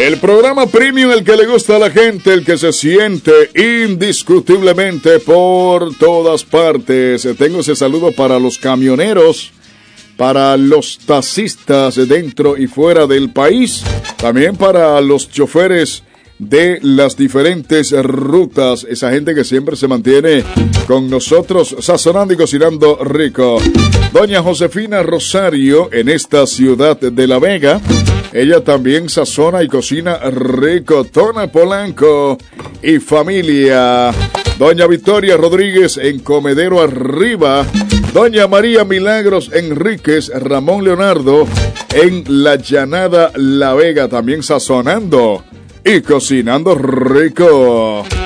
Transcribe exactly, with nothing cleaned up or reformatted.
El programa premium, el que le gusta a la gente, el que se siente indiscutiblemente por todas partes. Tengo ese saludo para los camioneros, para los taxistas dentro y fuera del país, también para los choferes de las diferentes rutas, esa gente que siempre se mantiene con nosotros sazonando y cocinando rico. Doña Josefina Rosario en esta ciudad de La Vega, ella también sazona y cocina rico. Tona Polanco y familia. Doña Victoria Rodríguez en Comedero Arriba. Doña María Milagros Enríquez, Ramón Leonardo en La Llanada La Vega, también sazonando y cocinando rico.